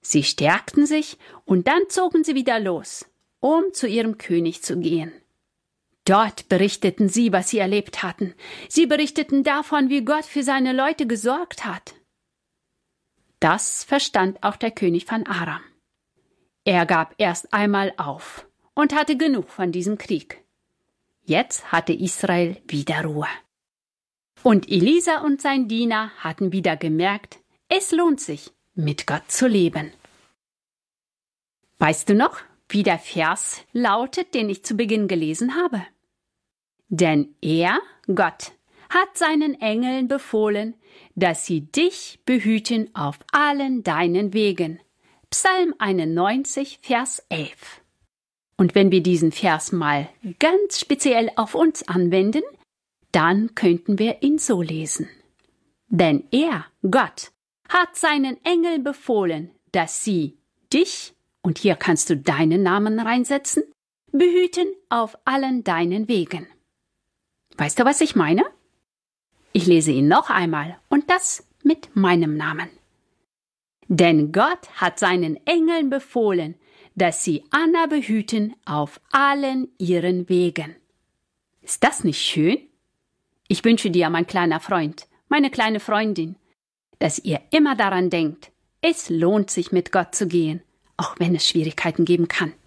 Sie stärkten sich und dann zogen sie wieder los, um zu ihrem König zu gehen. Dort berichteten sie, was sie erlebt hatten. Sie berichteten davon, wie Gott für seine Leute gesorgt hat. Das verstand auch der König von Aram. Er gab erst einmal auf und hatte genug von diesem Krieg. Jetzt hatte Israel wieder Ruhe. Und Elisa und sein Diener hatten wieder gemerkt, es lohnt sich, mit Gott zu leben. Weißt du noch, wie der Vers lautet, den ich zu Beginn gelesen habe? Denn er, Gott, hat seinen Engeln befohlen, dass sie dich behüten auf allen deinen Wegen. Psalm 91, Vers 11. Und wenn wir diesen Vers mal ganz speziell auf uns anwenden, dann könnten wir ihn so lesen. Denn er, Gott, hat seinen Engeln befohlen, dass sie dich, und hier kannst du deinen Namen reinsetzen, behüten auf allen deinen Wegen. Weißt du, was ich meine? Ich lese ihn noch einmal und das mit meinem Namen. Denn Gott hat seinen Engeln befohlen, dass sie Anna behüten auf allen ihren Wegen. Ist das nicht schön? Ich wünsche dir, mein kleiner Freund, meine kleine Freundin, dass ihr immer daran denkt, es lohnt sich, mit Gott zu gehen, auch wenn es Schwierigkeiten geben kann.